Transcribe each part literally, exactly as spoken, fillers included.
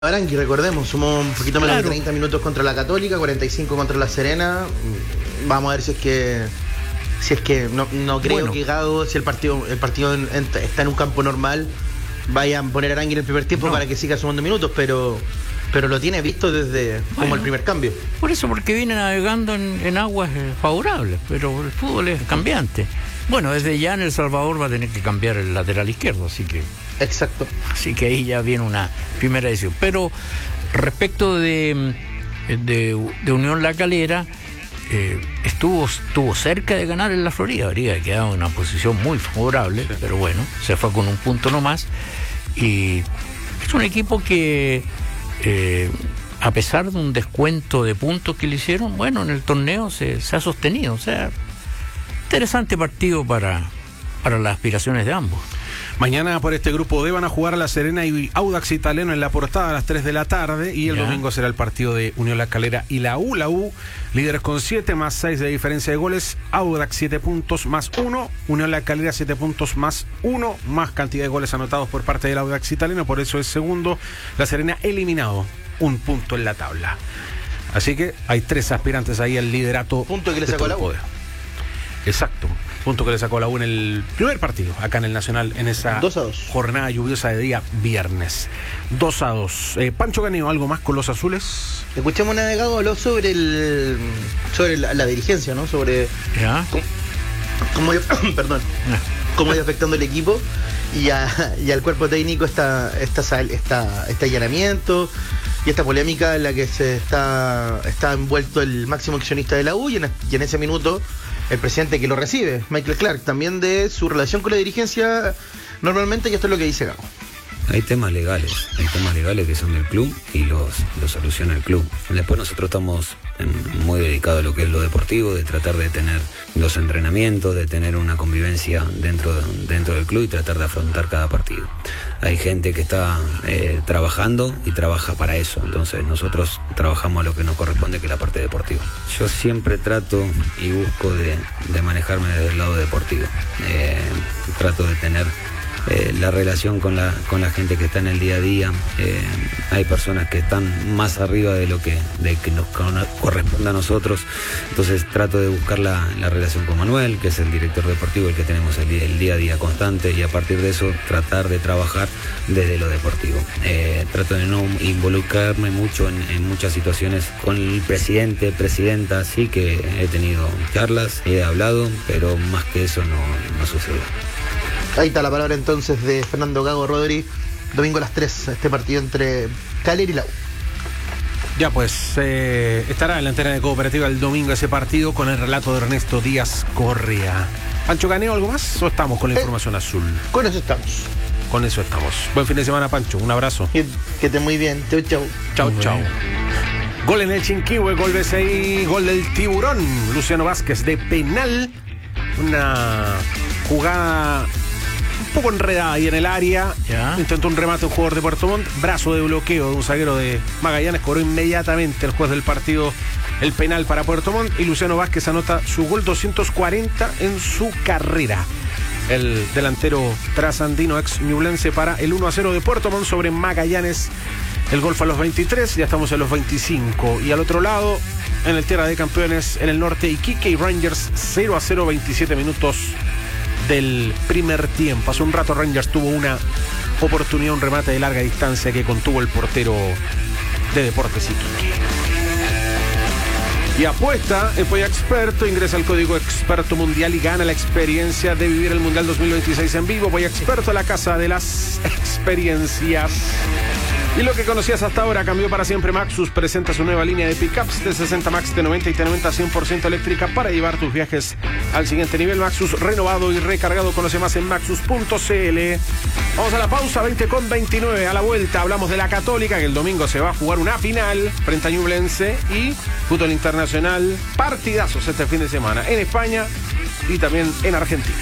Arangui, recordemos, sumó un poquito menos Claro. de treinta minutos contra la Católica, cuarenta y cinco contra la Serena. Vamos a ver si es que si es que no, no creo Bueno. que Gago, si el partido el partido en- en- está en un campo normal, vayan a poner a Arangui en el primer tiempo No. para que siga sumando minutos, pero pero lo tiene visto desde como Bueno. el primer cambio. Por eso, porque viene navegando en, en aguas eh, favorables, pero el fútbol es cambiante. Bueno, desde ya en El Salvador va a tener que cambiar el lateral izquierdo, así que Exacto. así que ahí ya viene una primera decisión. Pero respecto de, de, de Unión La Calera, eh, estuvo, estuvo cerca de ganar en la Florida, habría quedado en una posición muy favorable, Sí. pero bueno, se fue con un punto nomás. Y es un equipo que, eh, a pesar de un descuento de puntos que le hicieron, bueno, en el torneo se, se ha sostenido. O sea, interesante partido para, para las aspiraciones de ambos. Mañana por este grupo D van a jugar a La Serena y Audax Italiano en la Portada a las tres de la tarde y el Ya. domingo será el partido de Unión La Calera y la U. La U, líderes con siete más seis de diferencia de goles, Audax siete puntos más uno, Unión La Calera siete puntos más uno, más cantidad de goles anotados por parte del Audax Italiano, por eso es segundo. La Serena eliminado, un punto en la tabla. Así que hay tres aspirantes ahí al liderato. Punto que le de sacó todo la el U. poder. Exacto. Punto que le sacó la U en el primer partido, acá en el Nacional, en esa dos a dos. jornada lluviosa de día viernes. dos a dos. Eh, Pancho Ganeo, ¿algo más con los azules? Escuchamos una de Gago habló sobre el sobre la, la dirigencia, ¿no? Sobre ¿Ya? cómo, cómo perdón, cómo iba afectando el equipo y, a- y al cuerpo técnico esta, esta, sal- esta, este allanamiento y esta polémica en la que se está, está envuelto el máximo accionista de la U y en, y en ese minuto el presidente que lo recibe, Michael Clark, también de su relación con la dirigencia normalmente, y esto es lo que dice Gago. Hay temas legales, hay temas legales que son del club y los, los soluciona el club. Después nosotros estamos en- muy dedicados a lo que es lo deportivo, de tratar de tener los entrenamientos, de tener una convivencia dentro, dentro del club y tratar de afrontar cada partido. Hay gente que está eh, trabajando y trabaja para eso, entonces nosotros trabajamos a lo que nos corresponde, que es la parte deportiva. Yo siempre trato y busco de, de manejarme desde el lado deportivo. Eh, trato de tener Eh, la relación con la con la gente que está en el día a día. Eh, hay personas que están más arriba de lo que de que nos con- corresponde a nosotros, entonces trato de buscar la, la relación con Manuel, que es el director deportivo, el que tenemos el, día- el día a día constante, y a partir de eso tratar de trabajar desde lo deportivo. Eh, trato de no involucrarme mucho en, en muchas situaciones con el presidente, presidenta, sí que he tenido charlas, he hablado, pero más que eso no, no sucede. Ahí está la palabra entonces de Fernando Gago Rodri, domingo a las tres, este partido entre Calera y la U. Ya pues, eh, estará en la antena de Cooperativa el domingo ese partido con el relato de Ernesto Díaz Correa. Pancho Ganeo, ¿algo más? ¿O estamos con la Eh. información azul? Con eso estamos. Con eso estamos. Buen fin de semana, Pancho. Un abrazo. Que, que esté muy bien. Chau, chau. Chau, chau. Gol en el Chinquihue, gol B C I, gol del Tiburón. Luciano Vázquez de penal. Una jugada un poco enredada ahí en el área. Ya. Intentó un remate un jugador de Puerto Montt. Brazo de bloqueo de un zaguero de Magallanes. Cobró inmediatamente el juez del partido el penal para Puerto Montt. Y Luciano Vázquez anota su gol doscientos cuarenta en su carrera. El delantero trasandino ex ñublense para el uno a cero de Puerto Montt sobre Magallanes. El gol fue a los veintitrés, ya estamos en los veinticinco. Y al otro lado, en el Tierra de Campeones, en el norte, Iquique y Rangers cero a cero, veintisiete minutos del primer tiempo. Hace un rato Rangers tuvo una oportunidad, un remate de larga distancia que contuvo el portero de Deportes Iquique. Y apuesta en Polla Experto, ingresa al código Experto Mundial y gana la experiencia de vivir el Mundial dos mil veintiséis en vivo. Polla Experto, la casa de las experiencias. Y lo que conocías hasta ahora cambió para siempre. Maxus presenta su nueva línea de pickups de sesenta Max, T noventa y T noventa cien por ciento eléctrica para llevar tus viajes al siguiente nivel. Maxus renovado y recargado. Conoce más en maxus punto c l. Vamos a la pausa, veinte con veintinueve. A la vuelta hablamos de la Católica, que el domingo se va a jugar una final frente a Ñublense, y fútbol internacional. Partidazos este fin de semana en España y también en Argentina.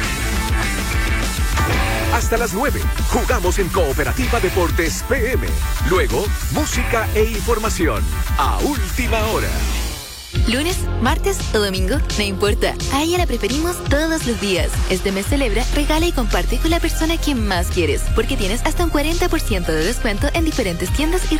Hasta las nueve, jugamos en Cooperativa Deportes P M. Luego, música e información a última hora. Lunes, martes o domingo, no importa. A ella la preferimos todos los días. Este mes celebra, regala y comparte con la persona que más quieres, porque tienes hasta un cuarenta por ciento de descuento en diferentes tiendas y